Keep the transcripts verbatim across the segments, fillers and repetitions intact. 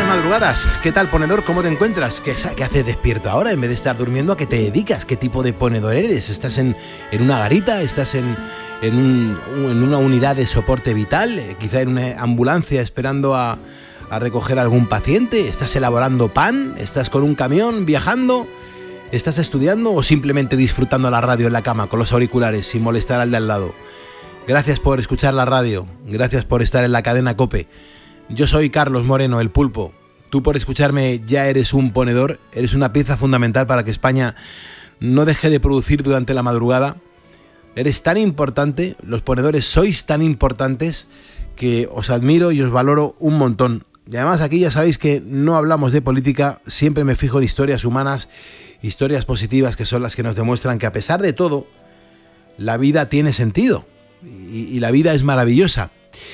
Buenas madrugadas. ¿Qué tal, ponedor? ¿Cómo te encuentras? ¿Qué, qué haces despierto ahora en vez de estar durmiendo? ¿A qué te dedicas? ¿Qué tipo de ponedor eres? ¿Estás en, en una garita? ¿Estás en, en, un, en una unidad de soporte vital? ¿Quizá en una ambulancia esperando a, a recoger a algún paciente? ¿Estás elaborando pan? ¿Estás con un camión viajando? ¿Estás estudiando o simplemente disfrutando la radio en la cama con los auriculares sin molestar al de al lado? Gracias por escuchar la radio. Gracias por estar en la cadena COPE. Yo soy Carlos Moreno, el Pulpo. Tú por escucharme ya eres un ponedor, eres una pieza fundamental para que España no deje de producir durante la madrugada. Eres tan importante, los ponedores sois tan importantes que os admiro y os valoro un montón. Y además aquí ya sabéis que no hablamos de política, siempre me fijo en historias humanas, historias positivas que son las que nos demuestran que a pesar de todo, la vida tiene sentido y, y la vida es maravillosa.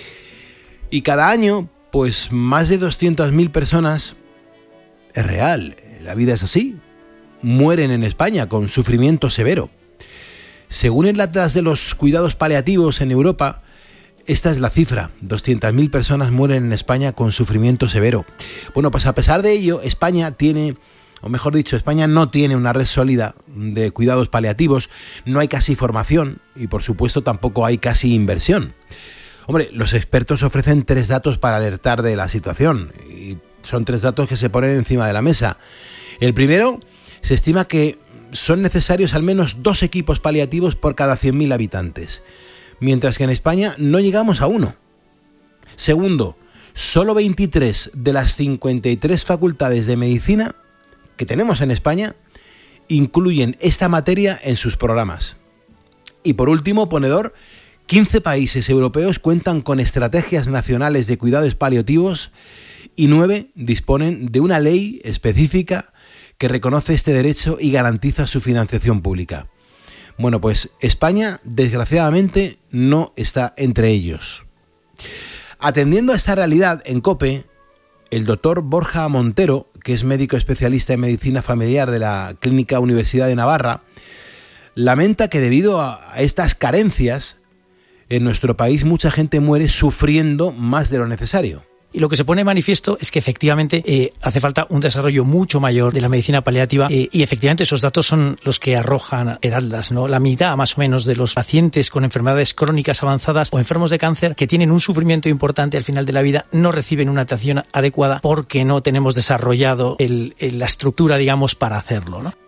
Y cada año, pues más de doscientas mil personas, es real, la vida es así, mueren en España con sufrimiento severo. Según el Atlas de los Cuidados Paliativos en Europa, esta es la cifra, doscientas mil personas mueren en España con sufrimiento severo. Bueno, pues a pesar de ello, España tiene, o mejor dicho, España no tiene una red sólida de cuidados paliativos, no hay casi formación y por supuesto tampoco hay casi inversión. Hombre, los expertos ofrecen tres datos para alertar de la situación y son tres datos que se ponen encima de la mesa. El primero, se estima que son necesarios al menos dos equipos paliativos por cada cien mil habitantes, mientras que en España no llegamos a uno. Segundo, solo veintitrés de las cincuenta y tres facultades de medicina que tenemos en España incluyen esta materia en sus programas. Y por último, ponedor, quince países europeos cuentan con estrategias nacionales de cuidados paliativos y nueve disponen de una ley específica que reconoce este derecho y garantiza su financiación pública. Bueno, pues España, desgraciadamente, no está entre ellos. Atendiendo a esta realidad, en COPE, el doctor Borja Montero, que es médico especialista en medicina familiar de la Clínica Universidad de Navarra, lamenta que debido a estas carencias, en nuestro país mucha gente muere sufriendo más de lo necesario. Y lo que se pone de manifiesto es que efectivamente eh, hace falta un desarrollo mucho mayor de la medicina paliativa eh, y efectivamente esos datos son los que arrojan Heraldas, ¿no? La mitad más o menos de los pacientes con enfermedades crónicas avanzadas o enfermos de cáncer que tienen un sufrimiento importante al final de la vida no reciben una atención adecuada porque no tenemos desarrollado el, el, la estructura, digamos, para hacerlo, ¿no?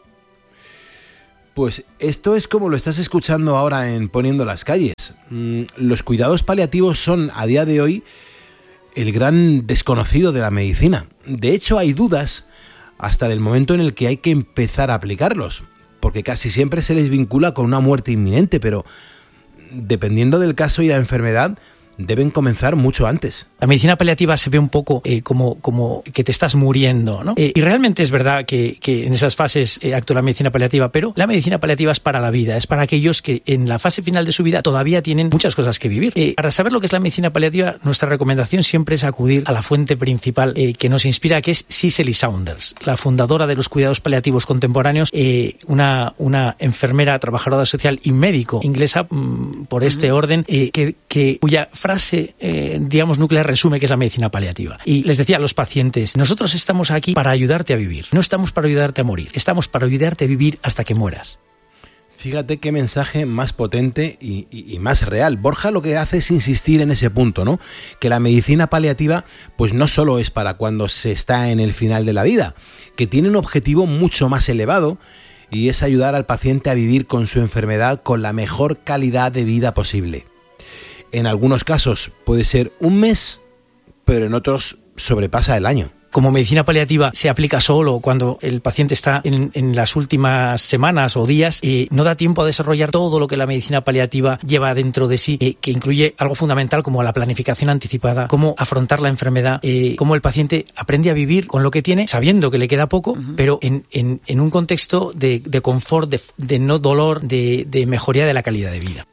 Pues esto es como lo estás escuchando ahora en Poniendo las Calles. Los cuidados paliativos son a día de hoy el gran desconocido de la medicina. De hecho, hay dudas hasta del momento en el que hay que empezar a aplicarlos, porque casi siempre se les vincula con una muerte inminente, pero dependiendo del caso y la enfermedad, deben comenzar mucho antes. La medicina paliativa se ve un poco eh, como, como que te estás muriendo, ¿no? Eh, y realmente es verdad que, que en esas fases eh, actúa la medicina paliativa, pero la medicina paliativa es para la vida, es para aquellos que en la fase final de su vida todavía tienen muchas cosas que vivir. Eh, para saber lo que es la medicina paliativa, nuestra recomendación siempre es acudir a la fuente principal eh, que nos inspira, que es Cicely Saunders, la fundadora de los cuidados paliativos contemporáneos, eh, una, una enfermera, trabajadora social y médico inglesa, mmm, por este uh-huh. orden, eh, que, que, cuya frase, eh, digamos, nuclear resume que es la medicina paliativa. Y les decía a los pacientes, nosotros estamos aquí para ayudarte a vivir, no estamos para ayudarte a morir, estamos para ayudarte a vivir hasta que mueras. Fíjate qué mensaje más potente y, y, y más real. Borja lo que hace es insistir en ese punto, ¿no? Que la medicina paliativa pues no solo es para cuando se está en el final de la vida, que tiene un objetivo mucho más elevado y es ayudar al paciente a vivir con su enfermedad con la mejor calidad de vida posible. En algunos casos puede ser un mes, pero en otros sobrepasa el año. Como medicina paliativa se aplica solo cuando el paciente está en, en las últimas semanas o días, eh, no da tiempo a desarrollar todo lo que la medicina paliativa lleva dentro de sí, eh, que incluye algo fundamental como la planificación anticipada, cómo afrontar la enfermedad, eh, cómo el paciente aprende a vivir con lo que tiene, sabiendo que le queda poco, uh-huh. pero en, en, en un contexto de, de confort, de, de no dolor, de, de mejoría de la calidad de vida.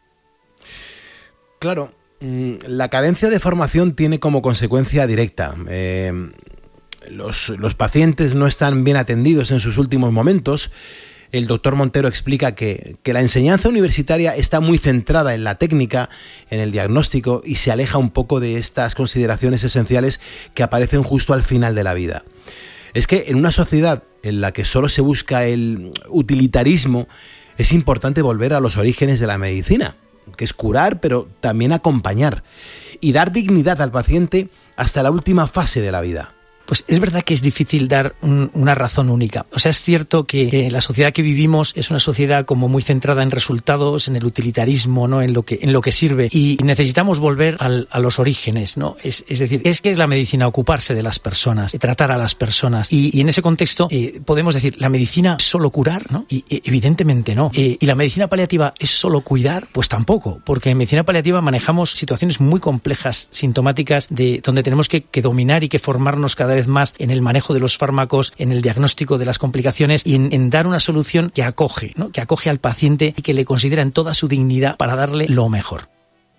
Claro, la carencia de formación tiene como consecuencia directa. Eh, los, los pacientes no están bien atendidos en sus últimos momentos, el doctor Montero explica que, que la enseñanza universitaria está muy centrada en la técnica, en el diagnóstico, y se aleja un poco de estas consideraciones esenciales que aparecen justo al final de la vida. Es que en una sociedad en la que solo se busca el utilitarismo, es importante volver a los orígenes de la medicina, que es curar, pero también acompañar, y dar dignidad al paciente hasta la última fase de la vida. Pues es verdad que es difícil dar un, una razón única. O sea, es cierto que, que la sociedad que vivimos es una sociedad como muy centrada en resultados, en el utilitarismo, ¿no? En lo que, en lo que sirve. Y necesitamos volver al, a los orígenes, ¿no? Es, es decir, es que es la medicina ocuparse de las personas, tratar a las personas. Y, y en ese contexto eh, podemos decir, ¿la medicina es solo curar? ¿No? Y eh, evidentemente no. Eh, ¿Y la medicina paliativa es solo cuidar? Pues tampoco, porque en medicina paliativa manejamos situaciones muy complejas, sintomáticas, de donde tenemos que, que dominar y que formarnos cada vez vez más en el manejo de los fármacos, en el diagnóstico de las complicaciones y en, en dar una solución que acoge, ¿no? Que acoge al paciente y que le considera en toda su dignidad para darle lo mejor.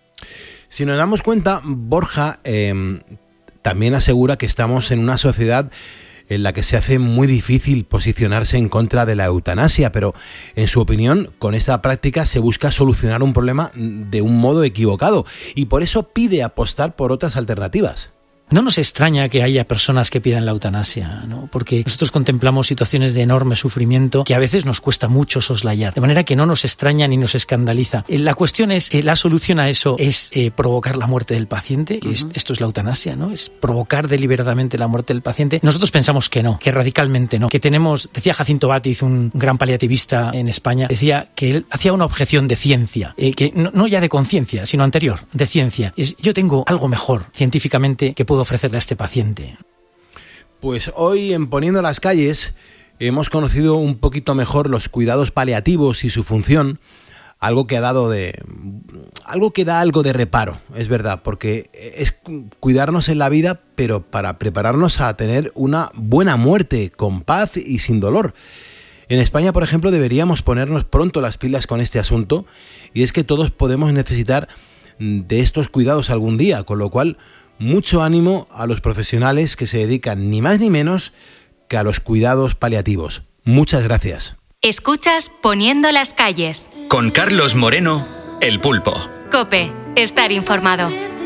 Si nos damos cuenta, Borja eh, también asegura que estamos en una sociedad en la que se hace muy difícil posicionarse en contra de la eutanasia, pero en su opinión, con esta práctica se busca solucionar un problema de un modo equivocado y por eso pide apostar por otras alternativas. No nos extraña que haya personas que pidan la eutanasia, ¿no? Porque nosotros contemplamos situaciones de enorme sufrimiento que a veces nos cuesta mucho soslayar, de manera que no nos extraña ni nos escandaliza. La cuestión es, eh, la solución a eso es eh, provocar la muerte del paciente, que uh-huh. es, esto es la eutanasia, ¿no? Es provocar deliberadamente la muerte del paciente. Nosotros pensamos que no, que radicalmente no, que tenemos, decía Jacinto Bátiz, un gran paliativista en España, decía que él hacía una objeción de ciencia, eh, que no, no ya de conciencia, sino anterior, de ciencia. Es, yo tengo algo mejor científicamente que puedo ofrecerle a este paciente. Pues hoy en Poniendo las Calles hemos conocido un poquito mejor los cuidados paliativos y su función, algo que ha dado de algo que da algo de reparo, es verdad, porque es cuidarnos en la vida, pero para prepararnos a tener una buena muerte con paz y sin dolor. En España, por ejemplo, deberíamos ponernos pronto las pilas con este asunto, y es que todos podemos necesitar de estos cuidados algún día, con lo cual mucho ánimo a los profesionales que se dedican ni más ni menos que a los cuidados paliativos. Muchas gracias. Escuchas Poniendo las Calles. Con Carlos Moreno, El Pulpo. COPE, estar informado.